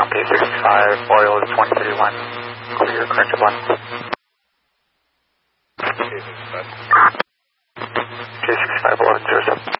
K65, Boreal is 2031. Clear, corrected 1. K65, K65, 1107.